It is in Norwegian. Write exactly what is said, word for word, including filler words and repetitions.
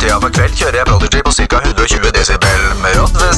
tida for kveld kjører jeg Prodigy på cirka hundre og tjue decibel. Med rått ved